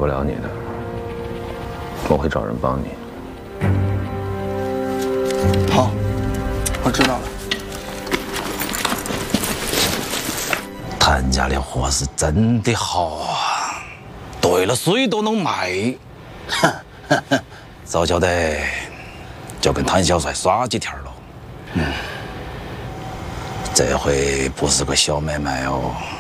不了你的，我会找人帮你。 好，我知道了。 谭家的货是真的好啊，兑了水都能卖。早晓得就跟谭小帅耍几天了。这回不是个小买卖哦。